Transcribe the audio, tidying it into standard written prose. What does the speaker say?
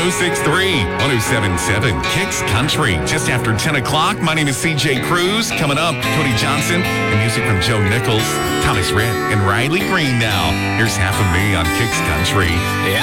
1063, 1077, Kicks Country. Just after 10 o'clock, my name is CJ Cruz. Coming up, Cody Johnson and music from Joe Nichols, Thomas Rhett, and Riley Green now. Here's Half of Me on Kicks Country. Yeah.